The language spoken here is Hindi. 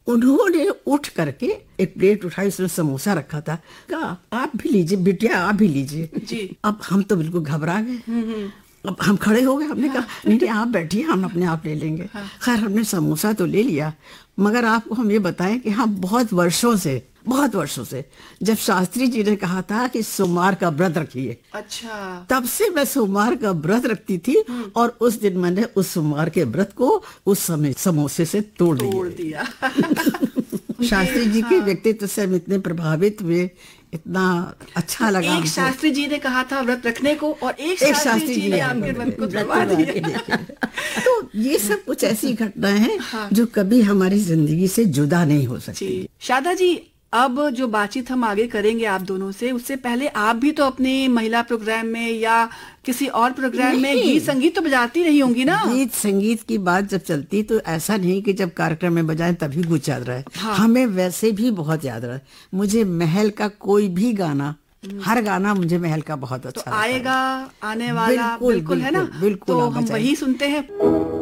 उन्होंने उठ करके एक प्लेट उठाई, उसमें समोसा रखा था, कहा आप भी लीजिए बिटिया, आप भी लीजिए जी। अब हम तो बिल्कुल घबरा गए। अब हम खड़े हो गए, हमने कहा नहीं नहीं आप बैठिए, हम अपने आप ले लेंगे। खैर हमने समोसा तो ले लिया, मगर आपको हम ये बताएं कि हाँ बहुत वर्षों से जब शास्त्री जी ने कहा था कि सोमवार का व्रत रखिए, अच्छा, तब से मैं सोमवार का व्रत रखती थी। और उस दिन मैंने उस सोमवार के व्रत को उस समय समोसे से तोड़ दिया। शास्त्री जी के व्यक्तित्व से हम इतने प्रभावित हुए, इतना अच्छा लगा। एक शास्त्री जी ने कहा था व्रत रखने को, और एक शास्त्री जी ने आपके व्रत को तोड़वा दिया। तो ये सब कुछ ऐसी घटनाएं हैं जो कभी हमारी जिंदगी से जुदा नहीं हो सकती। शारदा जी, अब जो बातचीत हम आगे करेंगे आप दोनों से, उससे पहले आप भी तो अपने महिला प्रोग्राम में या किसी और प्रोग्राम में गीत संगीत तो बजाती रही होंगी ना? गीत संगीत की बात जब चलती तो ऐसा नहीं कि जब कार्यक्रम में बजाएं तभी कुछ याद रहे। हमें वैसे भी बहुत याद रहे। मुझे महल का कोई भी गाना, हर गाना मुझे महल का बहुत अच्छा तो आएगा आने वाला बिल्कुल है ना, बिल्कुल तो हम वही सुनते हैं।